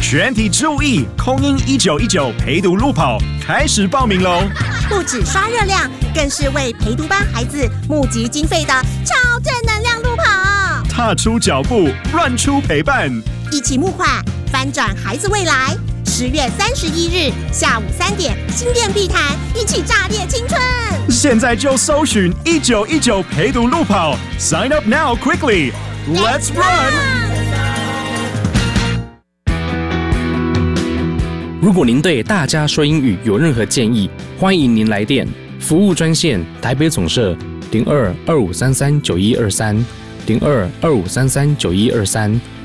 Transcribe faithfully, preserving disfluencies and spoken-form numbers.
全体注意，空音一九一九陪读路跑开始报名喽！ 不止刷热量，更是为陪读班孩子募集经费的超正能量路跑。 踏出脚步，乱出陪伴， 一起募款，翻转孩子未来。十月三十一日下午三点，新店碧潭，一起炸裂青春！ 现在就搜寻一九一九陪读路跑 ，Sign up now quickly, let's run！ 如果您对大家说英语有任何建议，欢迎您来电，服务专线台北总社零二二五三三九一二三零二二五三三九一二三。